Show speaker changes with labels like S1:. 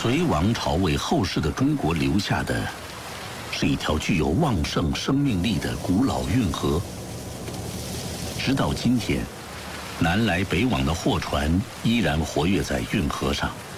S1: 隋王朝为后世的中国留下的，是一条具有旺盛生命力的古老运河。直到今天，南来北往的货船依然活跃在运河上。